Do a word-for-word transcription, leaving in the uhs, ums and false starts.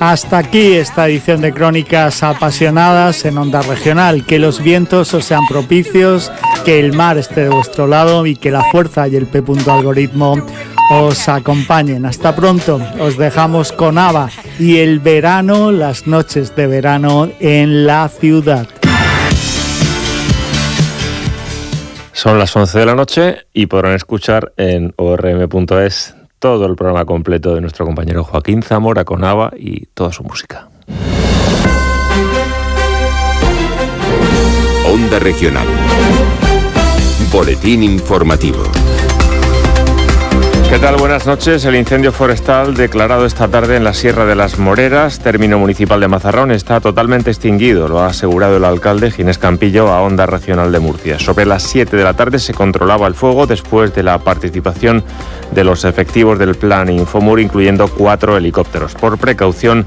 Hasta aquí esta edición de Crónicas Apasionadas en Onda Regional. Que los vientos os sean propicios, que el mar esté de vuestro lado y que la fuerza y el P. Algoritmo os acompañen. Hasta pronto. Os dejamos con ABBA y el verano, las noches de verano en la ciudad. Son las once de la noche y podrán escuchar en o r m punto e s todo el programa completo de nuestro compañero Joaquín Zamora con ABBA y toda su música. Onda Regional. Boletín informativo. ¿Qué tal? Buenas noches. El incendio forestal declarado esta tarde en la Sierra de las Moreras, término municipal de Mazarrón, está totalmente extinguido. Lo ha asegurado el alcalde Ginés Campillo a Onda Regional de Murcia. Sobre las siete de la tarde se controlaba el fuego después de la participación de los efectivos del Plan Infomur, incluyendo cuatro helicópteros. Por precaución,